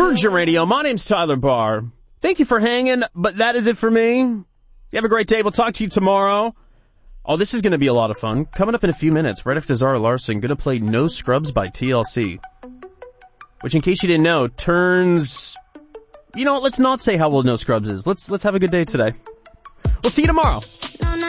Virgin Radio. My name's Tyler Barr. Thank you for hanging, but that is it for me. You have a great day. We'll talk to you tomorrow. Oh, this is going to be a lot of fun. Coming up in a few minutes, right after Zara Larson, going to play No Scrubs by TLC. Which, in case you didn't know, turns... You know what, let's not say how old No Scrubs is. Let's have a good day today. We'll see you tomorrow.